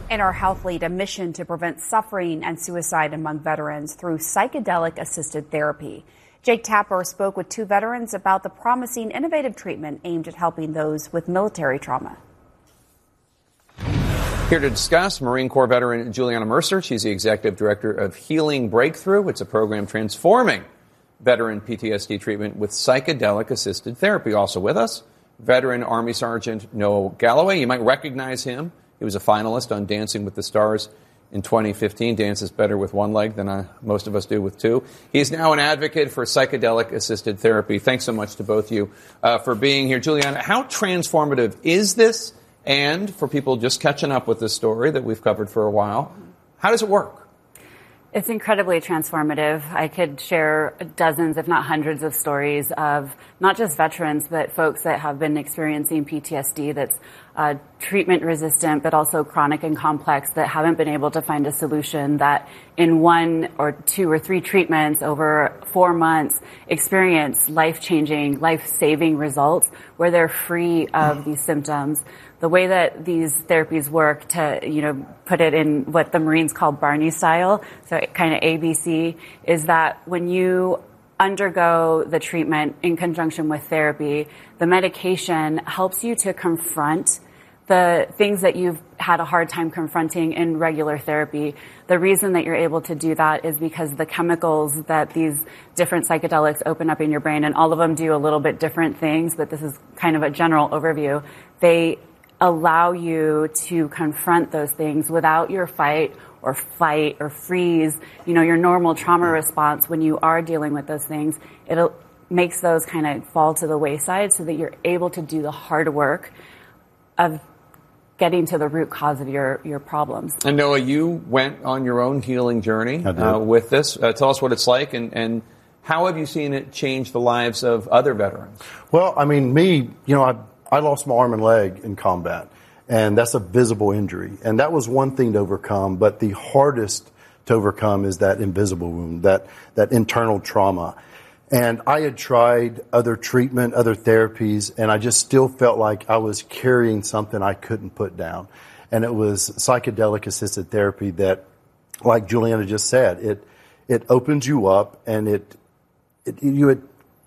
In our Health Lead, a mission to prevent suffering and suicide among veterans through psychedelic-assisted therapy. Jake Tapper spoke with two veterans about the promising innovative treatment aimed at helping those with military trauma. Here to discuss, Marine Corps veteran Juliana Mercer. She's the executive director of Healing Breakthrough. It's a program transforming veteran PTSD treatment with psychedelic-assisted therapy. Also with us, veteran Army Sergeant Noah Galloway. You might recognize him. He was a finalist on Dancing with the Stars in 2015. Dances better with one leg than most of us do with two. He's now an advocate for psychedelic-assisted therapy. Thanks so much to both of you for being here. Juliana, how transformative is this? And for people just catching up with this story that we've covered for a while, how does it work? It's incredibly transformative. I could share dozens, if not hundreds, of stories of not just veterans, but folks that have been experiencing PTSD that's treatment resistant, but also chronic and complex, that haven't been able to find a solution, that in 1 or 2 or 3 treatments over 4 months experience life-changing, life-saving results where they're free of these symptoms. The way that these therapies work, to put it in what the Marines call Barney style, so kind of ABC, is that when you undergo the treatment in conjunction with therapy, the medication helps you to confront the things that you've had a hard time confronting in regular therapy. The reason that you're able to do that is because the chemicals that these different psychedelics open up in your brain, and all of them do a little bit different things, but this is kind of a general overview, they allow you to confront those things without your fight or flight or freeze, your normal trauma response when you are dealing with those things. It makes those kind of fall to the wayside so that you're able to do the hard work of getting to the root cause of your problems. And Noah, you went on your own healing journey with this. Tell us what it's like, and how have you seen it change the lives of other veterans? Well, I mean, I lost my arm and leg in combat, and that's a visible injury. And that was one thing to overcome, but the hardest to overcome is that invisible wound, that internal trauma. And I had tried other treatment, other therapies, and I just still felt like I was carrying something I couldn't put down. And it was psychedelic-assisted therapy that, like Juliana just said, it opens you up, and you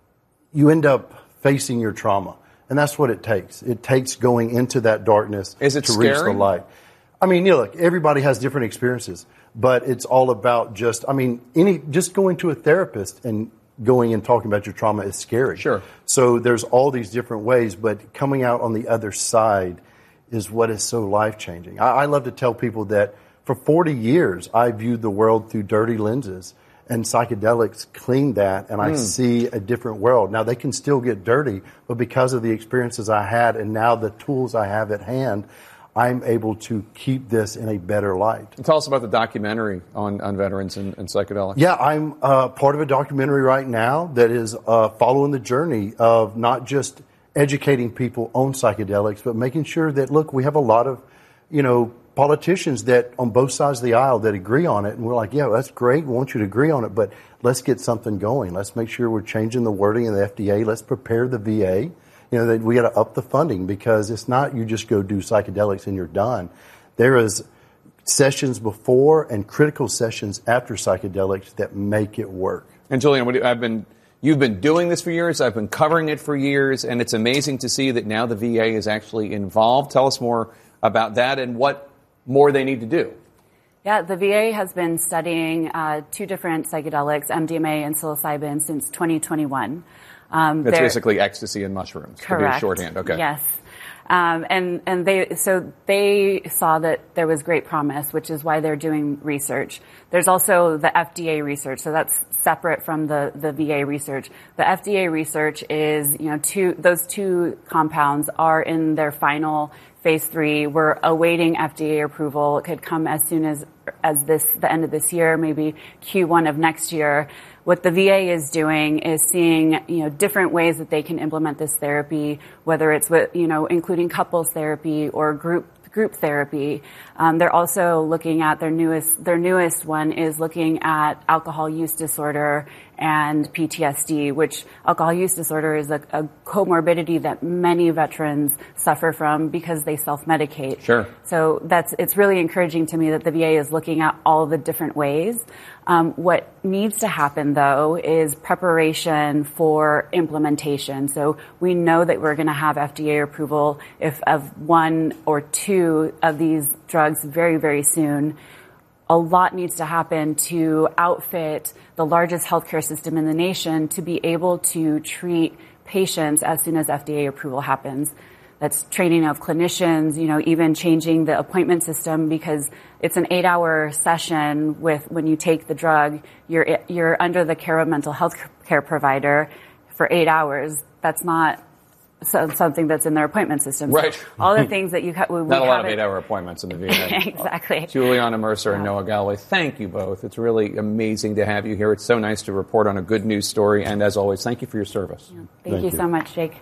end up facing your trauma. And that's what it takes. It takes going into that darkness to reach the light. I mean, look, everybody has different experiences, but it's all about just going to a therapist and going and talking about your trauma is scary. Sure. So there's all these different ways, but coming out on the other side is what is so life-changing. I love to tell people that for 40 years, I viewed the world through dirty lenses. And psychedelics clean that, and I see a different world. Now, they can still get dirty, but because of the experiences I had and now the tools I have at hand, I'm able to keep this in a better light. Tell us about the documentary on veterans and psychedelics. Yeah, I'm part of a documentary right now that is following the journey of not just educating people on psychedelics, but making sure that, look, we have a lot of, politicians that on both sides of the aisle that agree on it, and we're like, yeah, that's great, we want you to agree on it, but let's get something going. Let's make sure we're changing the wording of the FDA. Let's prepare the VA. That we got to up the funding, because it's not you just go do psychedelics and you're done. There is sessions before and critical sessions after psychedelics that make it work. And Julian, you've been doing this for years. I've been covering it for years, and it's amazing to see that now the VA is actually involved. Tell us more about that and what more they need to do. Yeah, the VA has been studying 2 different psychedelics, MDMA and psilocybin, since 2021. That's basically ecstasy and mushrooms. Correct. To be shorthand. Okay. Yes. And they saw that there was great promise, which is why they're doing research. There's also the FDA research, so that's separate from the VA research. The FDA research is, those 2 compounds are in their final phase 3. We're awaiting FDA approval. It could come as soon as the end of this year, maybe Q1 of next year. What the VA is doing is seeing, different ways that they can implement this therapy, whether it's with, including couples therapy or group therapy. They're also looking at their newest one is looking at alcohol use disorder and PTSD, which alcohol use disorder is a comorbidity that many veterans suffer from because they self-medicate. Sure. So it's really encouraging to me that the VA is looking at all the different ways. What needs to happen, though, is preparation for implementation. So we know that we're going to have FDA approval of one or two of these drugs very, very soon. A lot needs to happen to outfit the largest healthcare system in the nation to be able to treat patients as soon as FDA approval happens. That's training of clinicians, even changing the appointment system, because it's an 8-hour session when you take the drug, you're under the care of a mental health care provider for 8 hours. That's not something that's in their appointment system. Right. So all the things that not a lot of 8-hour appointments in the VA. Exactly. Juliana Mercer and Noah Galloway, thank you both. It's really amazing to have you here. It's so nice to report on a good news story. And as always, thank you for your service. Yeah. Thank you so much, Jake.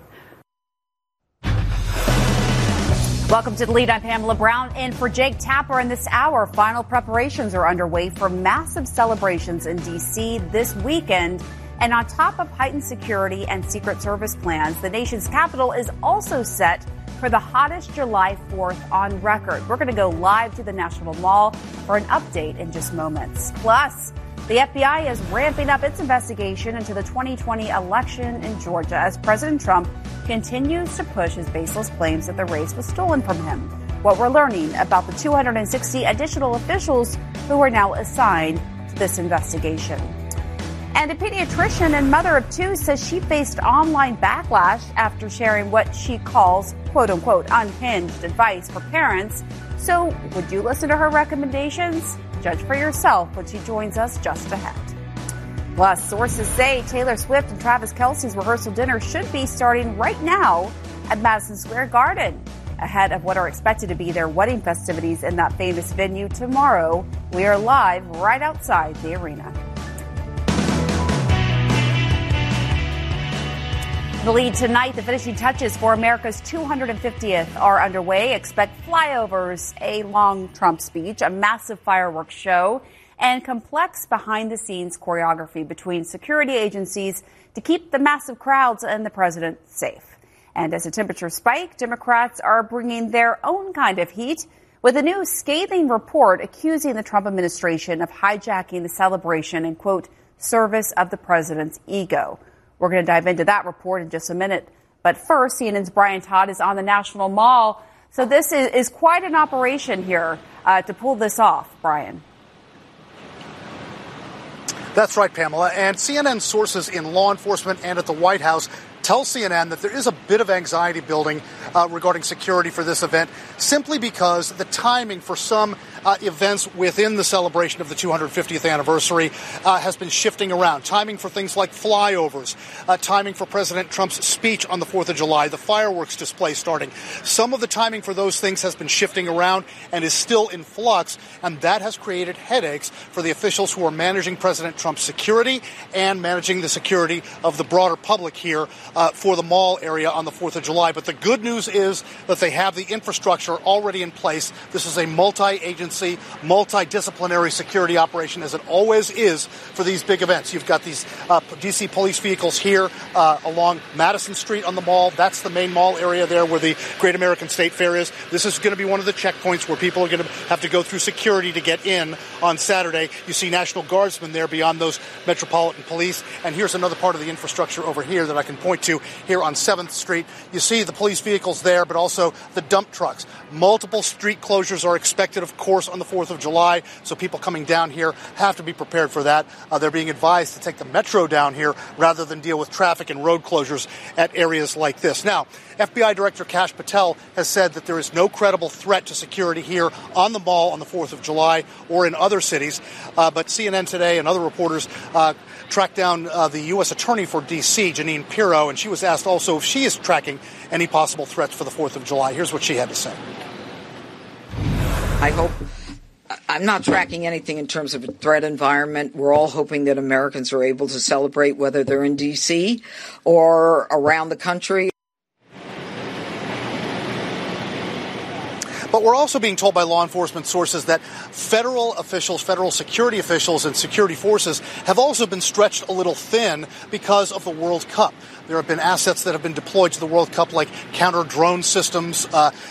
Welcome to The Lead. I'm Pamela Brown, in for Jake Tapper. In this hour, final preparations are underway for massive celebrations in D.C. this weekend. And on top of heightened security and Secret Service plans, the nation's capital is also set for the hottest July 4th on record. We're going to go live to the National Mall for an update in just moments. Plus, the FBI is ramping up its investigation into the 2020 election in Georgia as President Trump continues to push his baseless claims that the race was stolen from him. What we're learning about the 260 additional officials who are now assigned to this investigation. And a pediatrician and mother of two says she faced online backlash after sharing what she calls, quote unquote, unhinged advice for parents. So would you listen to her recommendations? Judge for yourself when she joins us just ahead. Plus, sources say Taylor Swift and Travis Kelce's rehearsal dinner should be starting right now at Madison Square Garden, ahead of what are expected to be their wedding festivities in that famous venue tomorrow. We are live right outside the arena. The Lead tonight, the finishing touches for America's 250th are underway. Expect flyovers, a long Trump speech, a massive fireworks show, and complex behind-the-scenes choreography between security agencies to keep the massive crowds and the president safe. And as the temperatures spike, Democrats are bringing their own kind of heat with a new scathing report accusing the Trump administration of hijacking the celebration in, quote, service of the president's ego. We're going to dive into that report in just a minute. But first, CNN's Brian Todd is on the National Mall. So this is quite an operation here to pull this off, Brian. That's right, Pamela. And CNN sources in law enforcement and at the White House tell CNN that there is a bit of anxiety building regarding security for this event, simply because the timing for some events within the celebration of the 250th anniversary has been shifting around. Timing for things like flyovers, timing for President Trump's speech on the 4th of July, the fireworks display starting. Some of the timing for those things has been shifting around and is still in flux, and that has created headaches for the officials who are managing President Trump's security and managing the security of the broader public here for the mall area on the 4th of July. But the good news is that they have the infrastructure already in place. This is a multi-agency, multidisciplinary security operation, as it always is for these big events. You've got these D.C. police vehicles here along Madison Street on the mall. That's the main mall area there where the Great American State Fair is. This is going to be one of the checkpoints where people are going to have to go through security to get in on Saturday. You see National Guardsmen there beyond those Metropolitan Police. And here's another part of the infrastructure over here that I can point to here on 7th Street. You see the police vehicles there, but also the dump trucks. Multiple street closures are expected, of course, on the 4th of July, so people coming down here have to be prepared for that. They're being advised to take the metro down here rather than deal with traffic and road closures at areas like this. Now, FBI Director Kash Patel has said that there is no credible threat to security here on the mall on the 4th of July or in other cities, but CNN Today and other reporters tracked down the U.S. Attorney for D.C., Jeanine Pirro, and she was asked also if she is tracking any possible threats for the 4th of July. Here's what she had to say. I hope I'm not tracking anything in terms of a threat environment. We're all hoping that Americans are able to celebrate, whether they're in D.C. or around the country. But we're also being told by law enforcement sources that federal officials, federal security officials, and security forces have also been stretched a little thin because of the World Cup. There have been assets that have been deployed to the World Cup, like counter-drone systems,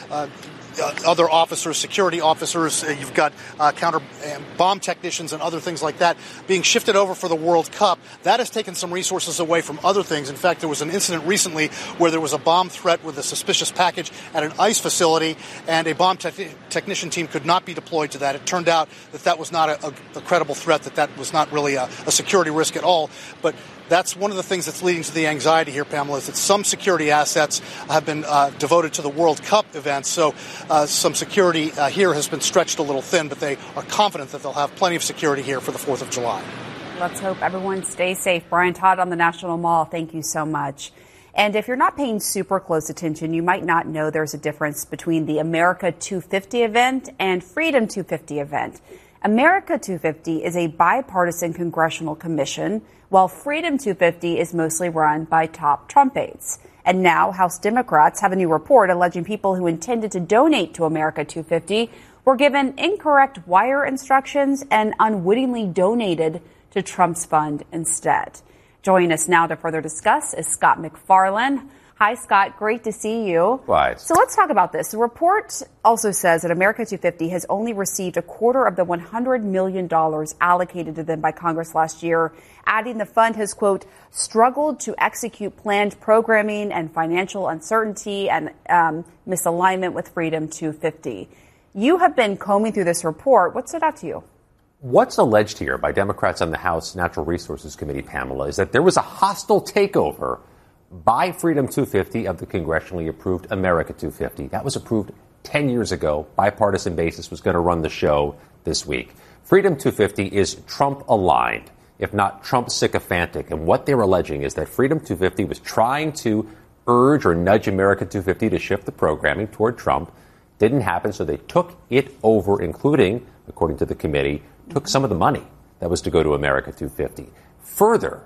other officers, security officers. You've got counter bomb technicians and other things like that being shifted over for the World Cup. That has taken some resources away from other things. In fact, there was an incident recently where there was a bomb threat with a suspicious package at an ice facility, and a bomb technician team could not be deployed to that. It turned out that that was not a credible threat, that was not really a security risk at all. But that's one of the things that's leading to the anxiety here, Pamela, is that some security assets have been devoted to the World Cup events. So some security here has been stretched a little thin, but they are confident that they'll have plenty of security here for the 4th of July. Let's hope everyone stays safe. Brian Todd on the National Mall, thank you so much. And if you're not paying super close attention, you might not know there's a difference between the America 250 event and Freedom 250 event. America 250 is a bipartisan congressional commission, while Freedom 250 is mostly run by top Trump aides. And now House Democrats have a new report alleging people who intended to donate to America 250 were given incorrect wire instructions and unwittingly donated to Trump's fund instead. Joining us now to further discuss is Scott MacFarlane. Hi, Scott. Great to see you. Right. So let's talk about this. The report also says that America 250 has only received a quarter of the $100 million allocated to them by Congress last year, adding the fund has, quote, struggled to execute planned programming and financial uncertainty and misalignment with Freedom 250. You have been combing through this report. What stood out to you? What's alleged here by Democrats on the House Natural Resources Committee, Pamela, is that there was a hostile takeover by Freedom 250 of the congressionally approved America 250. That was approved 10 years ago. Bipartisan basis was going to run the show this week. Freedom 250 is Trump-aligned, if not Trump-sycophantic. And what they're alleging is that Freedom 250 was trying to urge or nudge America 250 to shift the programming toward Trump. Didn't happen, so they took it over, including, according to the committee, took some of the money that was to go to America 250. Further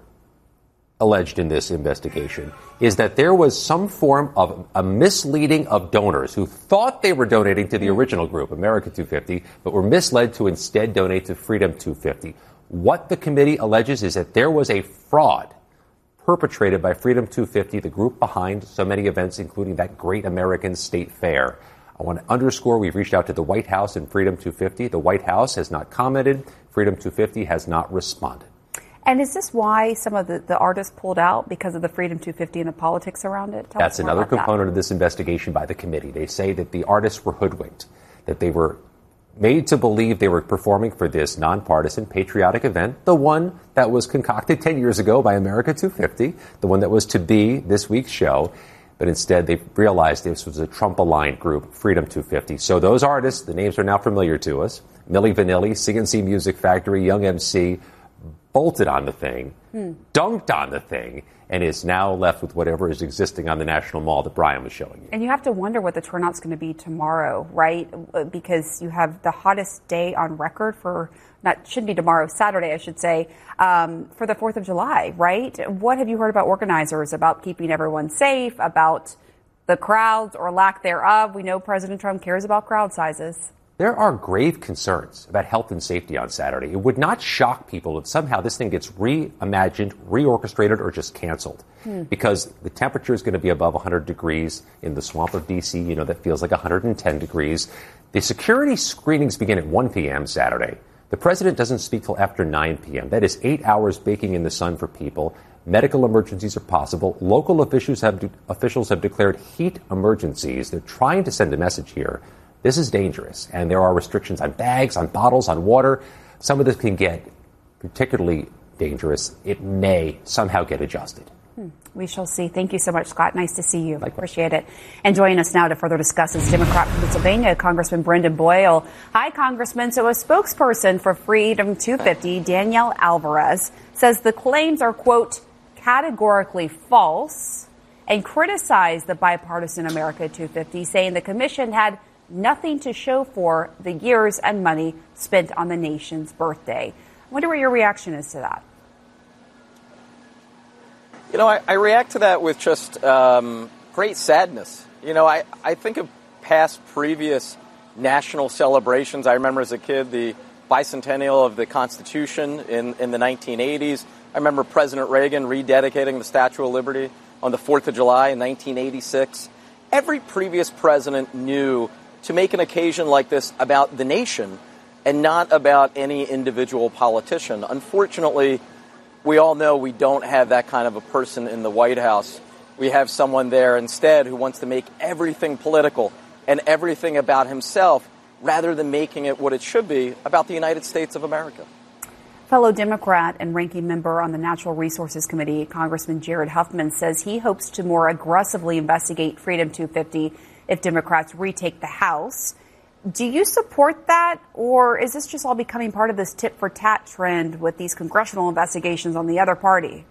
alleged in this investigation is that there was some form of a misleading of donors who thought they were donating to the original group, America 250, but were misled to instead donate to Freedom 250. What the committee alleges is that there was a fraud perpetrated by Freedom 250, the group behind so many events, including that great American State Fair. I want to underscore we've reached out to the White House and Freedom 250. The White House has not commented. Freedom 250 has not responded. And is this why some of the artists pulled out, because of the Freedom 250 and the politics around it? That's another component of this investigation by the committee. They say that the artists were hoodwinked, that they were made to believe they were performing for this nonpartisan patriotic event, the one that was concocted 10 years ago by America 250, the one that was to be this week's show. But instead, they realized this was a Trump-aligned group, Freedom 250. So those artists, the names are now familiar to us, Milli Vanilli, CNC Music Factory, Young MC, bolted on the thing, dunked on the thing, and is now left with whatever is existing on the National Mall that Brian was showing you. And you have to wonder what the turnout's going to be tomorrow, right? Because you have the hottest day on record for, shouldn't be tomorrow, Saturday, I should say, for the 4th of July, right? What have you heard about organizers, about keeping everyone safe, about the crowds or lack thereof? We know President Trump cares about crowd sizes. There are grave concerns about health and safety on Saturday. It would not shock people if somehow this thing gets reimagined, reorchestrated, or just canceled. Because the temperature is going to be above 100 degrees in the swamp of D.C. You know, that feels like 110 degrees. The security screenings begin at 1 p.m. Saturday. The president doesn't speak till after 9 p.m. That is 8 hours baking in the sun for people. Medical emergencies are possible. Local officials have declared heat emergencies. They're trying to send a message here. This is dangerous, and there are restrictions on bags, on bottles, on water. Some of this can get particularly dangerous. It may somehow get adjusted. We shall see. Thank you so much, Scott. Nice to see you. Likewise. Appreciate it. And joining us now to further discuss is Democrat from Pennsylvania, Congressman Brendan Boyle. Hi, Congressman. So a spokesperson for Freedom 250, Danielle Alvarez, says the claims are, quote, categorically false, and criticized the bipartisan America 250, saying the commission had nothing to show for the years and money spent on the nation's birthday. I wonder what your reaction is to that. You know, I react to that with just great sadness. You know, I think of previous national celebrations. I remember as a kid the bicentennial of the Constitution in the 1980s. I remember President Reagan rededicating the Statue of Liberty on the 4th of July in 1986. Every previous president knew to make an occasion like this about the nation and not about any individual politician. Unfortunately, we all know we don't have that kind of a person in the White House. We have someone there instead who wants to make everything political and everything about himself rather than making it what it should be about the United States of America. Fellow Democrat and ranking member on the Natural Resources Committee, Congressman Jared Huffman, says he hopes to more aggressively investigate Freedom 250 if Democrats retake the House. Do you support that, or is this just all becoming part of this tit-for-tat trend with these congressional investigations on the other party?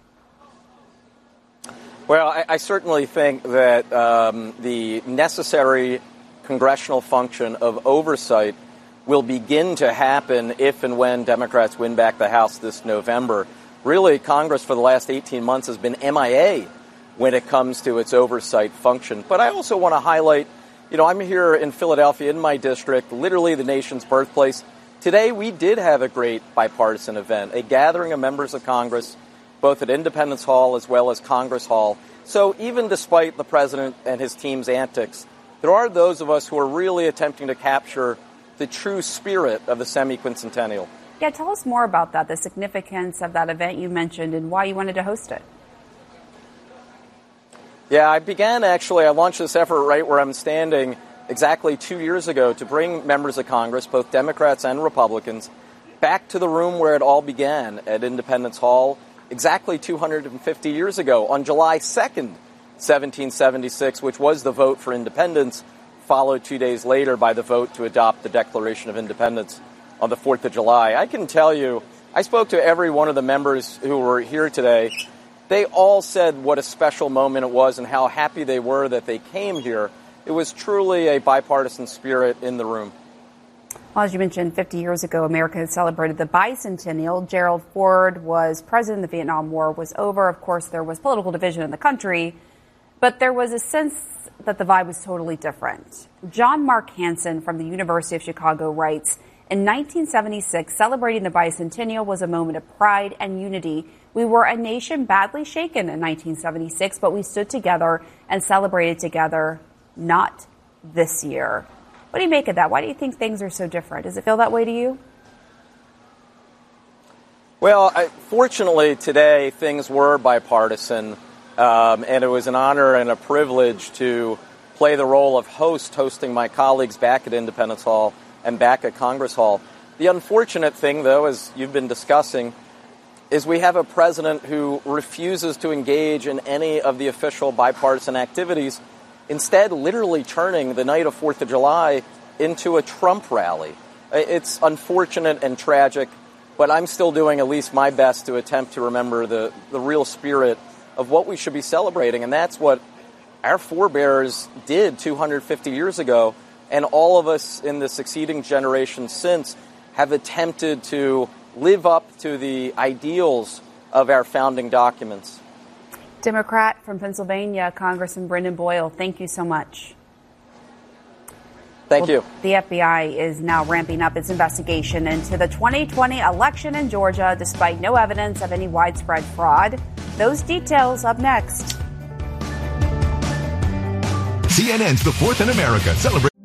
Well, I certainly think that the necessary congressional function of oversight will begin to happen if and when Democrats win back the House this November. Really, Congress for the last 18 months has been MIA when it comes to its oversight function. But I also want to highlight, I'm here in Philadelphia, in my district, literally the nation's birthplace. Today, we did have a great bipartisan event, a gathering of members of Congress, both at Independence Hall as well as Congress Hall. So even despite the president and his team's antics, there are those of us who are really attempting to capture the true spirit of the semi-quincentennial. Yeah, tell us more about that, the significance of that event you mentioned and why you wanted to host it. Yeah, I launched this effort right where I'm standing exactly 2 years ago to bring members of Congress, both Democrats and Republicans, back to the room where it all began at Independence Hall exactly 250 years ago on July 2nd, 1776, which was the vote for independence, followed 2 days later by the vote to adopt the Declaration of Independence on the 4th of July. I can tell you, I spoke to every one of the members who were here today. They all said what a special moment it was and how happy they were that they came here. It was truly a bipartisan spirit in the room. Well, as you mentioned, 50 years ago, America celebrated the bicentennial. Gerald Ford was president. The Vietnam War was over. Of course, there was political division in the country, but there was a sense that the vibe was totally different. John Mark Hansen from the University of Chicago writes, in 1976, celebrating the bicentennial was a moment of pride and unity. We were a nation badly shaken in 1976, but we stood together and celebrated together, not this year. What do you make of that? Why do you think things are so different? Does it feel that way to you? Well, fortunately, today things were bipartisan, and it was an honor and a privilege to play the role of hosting my colleagues back at Independence Hall and back at Congress Hall. The unfortunate thing, though, as you've been discussing, is we have a president who refuses to engage in any of the official bipartisan activities, instead literally turning the night of 4th of July into a Trump rally. It's unfortunate and tragic, but I'm still doing at least my best to attempt to remember the real spirit of what we should be celebrating, and that's what our forebears did 250 years ago, and all of us in the succeeding generations since have attempted to live up to the ideals of our founding documents. Democrat from Pennsylvania, Congressman Brendan Boyle, thank you so much. Thank you. The FBI is now ramping up its investigation into the 2020 election in Georgia, despite no evidence of any widespread fraud. Those details up next. CNN's The Fourth in America celebrates